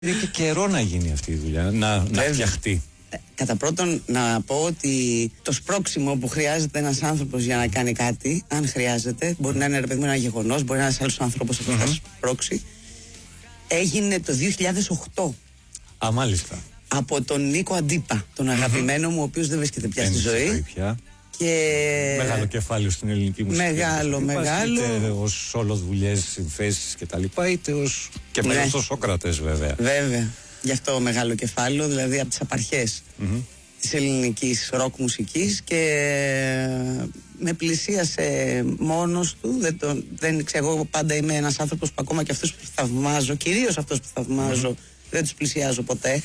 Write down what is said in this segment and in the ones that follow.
Είναι και καιρό να γίνει αυτή η δουλειά, να φτιαχτεί. Κατά πρώτον, να πω ότι το σπρώξιμο που χρειάζεται ένας άνθρωπος για να κάνει κάτι, αν χρειάζεται, μπορεί να είναι ρε παιδί μου ένα γεγονός, μπορεί να είναι ένας άλλος άνθρωπος που θα σπρώξει, έγινε το 2008. Α, μάλιστα. Από τον Νίκο Αντίπα, τον αγαπημένο μου, ο οποίος δεν βρίσκεται πια στη ζωή. Και... Μεγάλο κεφάλαιο στην ελληνική μουσική. Μεγάλο. Είτε ως όλο δουλειές, συνθέσεις και τα λοιπά, είτε ως και μέλος στο Σόκρατες, βέβαια. Βέβαια. Γι' αυτό μεγάλο κεφάλαιο, δηλαδή από τις απαρχές της ελληνικής ροκ μουσικής, και με πλησίασε μόνος του. Δεν ξέρω, εγώ πάντα είμαι ένας άνθρωπος που ακόμα και αυτούς που θαυμάζω, κυρίως αυτούς που θαυμάζω, δεν τους πλησιάζω ποτέ.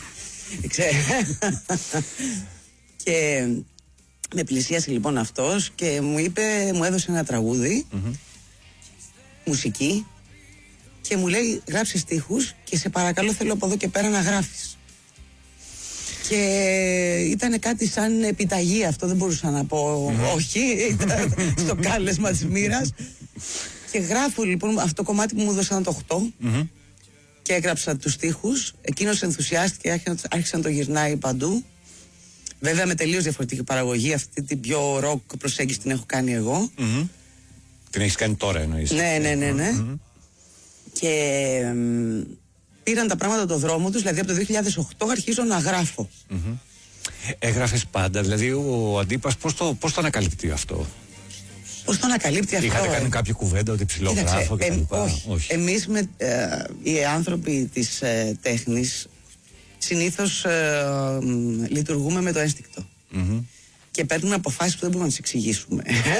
Και με πλησίασε λοιπόν αυτός και μου έδωσε ένα τραγούδι, μουσική, και μου λέει γράψε στίχους και σε παρακαλώ θέλω από εδώ και πέρα να γράφεις. Και ήταν κάτι σαν επιταγή αυτό, δεν μπορούσα να πω όχι, ήταν στο κάλεσμα της μοίρας. Και γράφω λοιπόν αυτό το κομμάτι που μου έδωσαν το 8 και έγραψα τους στίχους. Εκείνος ενθουσιάστηκε, άρχισε να το γυρνάει παντού. Βέβαια με τελείως διαφορετική παραγωγή, αυτή την πιο ροκ προσέγγιση την έχω κάνει εγώ. Την έχεις κάνει τώρα εννοείς? Ναι. Και πήραν τα πράγματα το δρόμο τους, δηλαδή από το 2008 αρχίζω να γράφω. Έγραφες πάντα, δηλαδή ο Αντίπας πώς το ανακαλύπτει αυτό? Πώς το ανακαλύπτει αυτό? Είχατε κάνει κάποια κουβέντα ότι ψιλογράφω και τα λοιπά? Όχι. Εμείς οι άνθρωποι της τέχνης συνήθως λειτουργούμε με το ένστικτο. Και παίρνουμε αποφάσεις που δεν μπορούμε να τις εξηγήσουμε.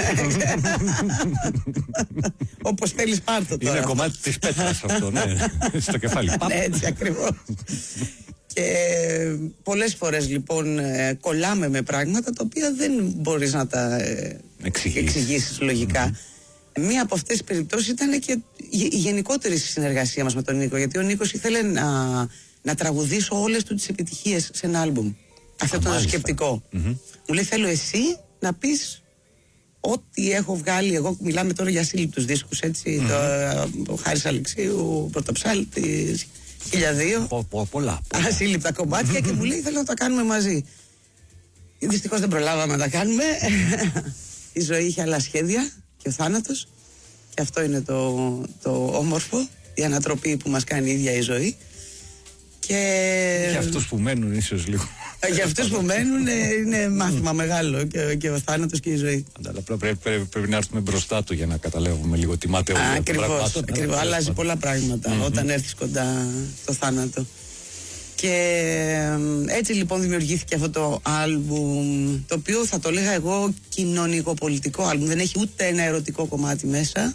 Όπως θέλεις πάρ' το τώρα. Είναι κομμάτι της πέτρας αυτό, ναι. Στο κεφάλι. Ναι, έτσι ακριβώς. Και πολλές φορές λοιπόν κολλάμε με πράγματα τα οποία δεν μπορείς να τα εξηγήσεις λογικά. Μία από αυτές τις περιπτώσεις ήταν και η γενικότερη συνεργασία μας με τον Νίκο, γιατί ο Νίκος ήθελε να τραγουδήσω όλες του τις επιτυχίες σε ένα άλμπουμ. Αυτό ήταν το σκεπτικό. Μου λέει θέλω εσύ να πεις ό,τι έχω βγάλει εγώ. Μιλάμε τώρα για ασύλληπτους δίσκους, έτσι. Ο Χάρης Αλεξίου, Πρωτοψάλτης, 1002. Πολλά. Ασύλληπτα κομμάτια. Και μου λέει θέλω να τα κάνουμε μαζί. Δυστυχώς δεν προλάβαμε να τα κάνουμε. Η ζωή είχε άλλα σχέδια και ο θάνατος. Και αυτό είναι το όμορφο, η ανατροπή που μας κάνει η ίδια η ζωή. Και για αυτούς που μένουν ίσως λίγο. Για αυτούς που μένουν είναι μάθημα μεγάλο, και ο θάνατος και η ζωή. Αλλά πρέπει να έρθουμε μπροστά του για να καταλάβουμε λίγο τι ματαιότητα. Ακριβώς. Αλλάζει πολλά πράγματα όταν έρθεις κοντά στο θάνατο. Και έτσι λοιπόν δημιουργήθηκε αυτό το άλμπουμ, το οποίο θα το λέγα εγώ κοινωνικοπολιτικό άλμπουμ. Δεν έχει ούτε ένα ερωτικό κομμάτι μέσα.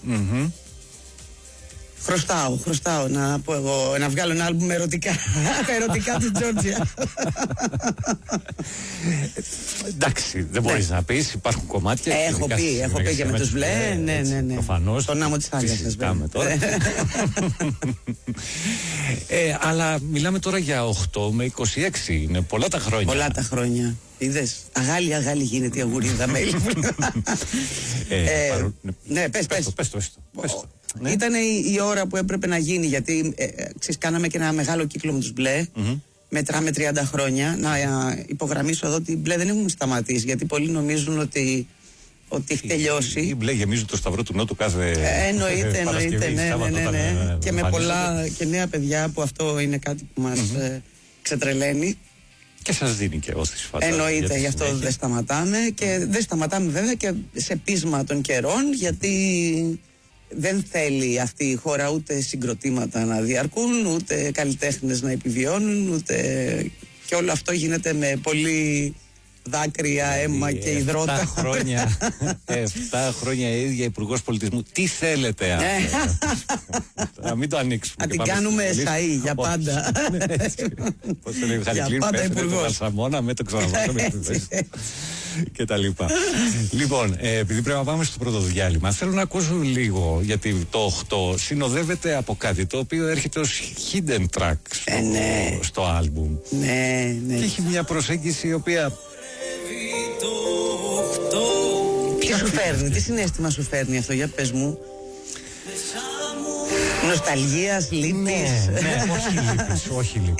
Χρωστάω να πω εγώ, να βγάλω ένα άλμπουμ ερωτικά. Τα ερωτικά της Τζόρτζια. Εντάξει, δεν μπορείς να πεις, υπάρχουν κομμάτια. Έχω πει και με τους Μπλε. Ναι. Προφανώς. Τον άμμο της θάλασσας. Αλλά μιλάμε τώρα για 8 με 26, είναι πολλά τα χρόνια. Πολλά τα χρόνια. Είδες, αγάλι γίνεται η αγουρίδα μέλη. Ναι, πες το. Ήταν η ώρα που έπρεπε να γίνει, γιατί κάναμε και ένα μεγάλο κύκλο με τους Μπλε. Μετράμε 30 χρόνια. Να υπογραμμίσω εδώ ότι οι Μπλε δεν έχουν σταματήσει, γιατί πολλοί νομίζουν ότι έχει τελειώσει. Οι Μπλε γεμίζουν το Σταυρό του Νότου κάθε εννοείται, ναι. Και με πολλά και νέα παιδιά, που αυτό είναι κάτι που μας ξετρελαίνει. Και σας δίνει και όθηση, φαντάζομαι. Εννοείται, γι' αυτό δεν σταματάμε. Και δεν σταματάμε βέβαια και σε πείσμα των καιρών, γιατί δεν θέλει αυτή η χώρα ούτε συγκροτήματα να διαρκούν, ούτε καλλιτέχνες να επιβιώνουν, ούτε... Και όλο αυτό γίνεται με πολύ δάκρυα, αίμα και υδρότα. 7 χρόνια η ίδια Υπουργός Πολιτισμού. Τι θέλετε να μην το ανοίξουμε. Να την κάνουμε σαΐ για πάντα. Πώς το λέει ο Χαρικλίν, πέφτει το Βαλσαμόνα με το ξαναβάζουμε και τα λοιπά. Λοιπόν, επειδή πρέπει να πάμε στο πρώτο διάλειμμα, θέλω να ακούσω λίγο, γιατί το 8 συνοδεύεται από κάτι το οποίο έρχεται ως hidden track στο άλμπουμ. Ναι. Και έχει μια προσέγγιση η οποία... Τι σου φέρνει, τι συναίσθημα σου φέρνει αυτό, για πες μου. Νοσταλγίας, λύπης. Ναι, όχι λύπης, όχι λύπης.